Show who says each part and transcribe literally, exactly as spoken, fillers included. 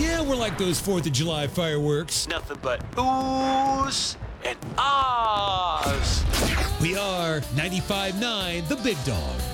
Speaker 1: Yeah, we're like those fourth of July fireworks.
Speaker 2: Nothing but oohs and ahs.
Speaker 1: We are ninety-five point nine The Big Dog.